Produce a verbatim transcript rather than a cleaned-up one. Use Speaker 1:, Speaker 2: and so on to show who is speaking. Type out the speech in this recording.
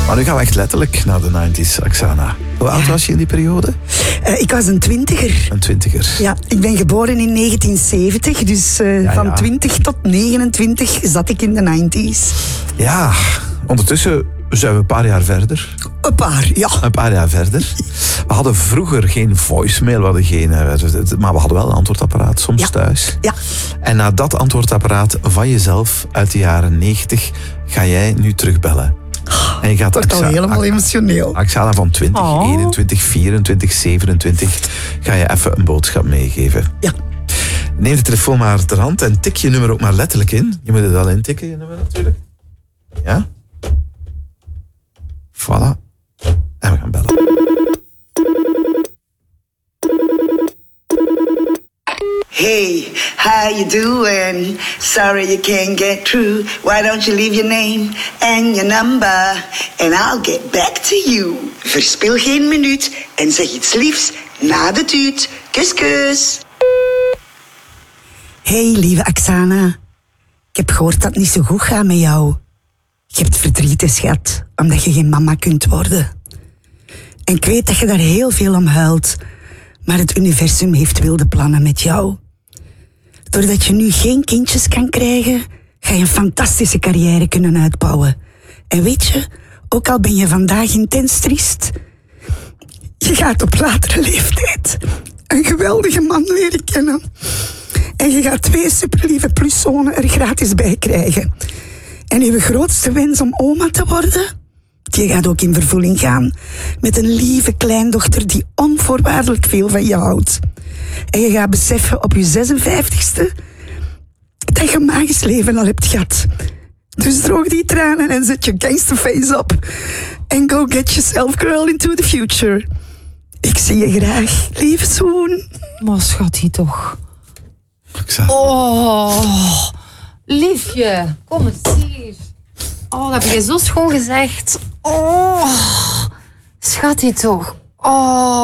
Speaker 1: Maar nu gaan we echt letterlijk naar de negentig, Oksana. Hoe oud was je in die periode?
Speaker 2: Uh, ik was een twintiger.
Speaker 1: Een twintiger.
Speaker 2: Ja, ik ben geboren in negentien zeventig, dus uh, ja, van ja. twintig tot negenentwintig zat ik in de negentig.
Speaker 1: Ja, ondertussen zijn we een paar jaar verder.
Speaker 2: Een paar, ja.
Speaker 1: Een paar jaar verder. We hadden vroeger geen voicemail, we hadden geen, maar we hadden wel een antwoordapparaat soms
Speaker 2: ja.
Speaker 1: thuis.
Speaker 2: Ja.
Speaker 1: En naar dat antwoordapparaat van jezelf uit de jaren negentig ga jij nu terugbellen.
Speaker 2: En je gaat wordt al helemaal emotioneel.
Speaker 1: Oksana van twintig, oh. eenentwintig, vierentwintig, zevenentwintig ga je even een boodschap meegeven.
Speaker 2: Ja.
Speaker 1: Neem de telefoon maar ter hand en tik je nummer ook maar letterlijk in. Je moet het al intikken, je nummer natuurlijk. Ja. Voilà. En we gaan bellen.
Speaker 3: Hey, how you doing? Sorry you can't get through. Why don't you leave your name and your number and I'll get back to you. Verspil geen minuut en zeg iets liefs na de tuut. Kus, kus.
Speaker 2: Hey, lieve Oksana. Ik heb gehoord dat het niet zo goed gaat met jou. Je hebt verdriet, schat, omdat je geen mama kunt worden. En ik weet dat je daar heel veel om huilt, maar het universum heeft wilde plannen met jou. Doordat je nu geen kindjes kan krijgen, ga je een fantastische carrière kunnen uitbouwen. En weet je, ook al ben je vandaag intens triest, je gaat op latere leeftijd een geweldige man leren kennen. En je gaat twee superlieve pluszonen er gratis bij krijgen. En je grootste wens om oma te worden, die gaat ook in vervulling gaan. Met een lieve kleindochter die onvoorwaardelijk veel van je houdt. En je gaat beseffen op je zesenvijftigste dat je een magisch leven al hebt gehad. Dus droog die tranen en zet je gangsterface op. En go get yourself, girl, into the future. Ik zie je graag, lieve zoen.
Speaker 4: Maar schat, hier toch.
Speaker 1: Oksana.
Speaker 4: Oh, liefje, kom eens hier. Oh, dat heb je zo schoon gezegd. Oh, schat, hier toch. Oh.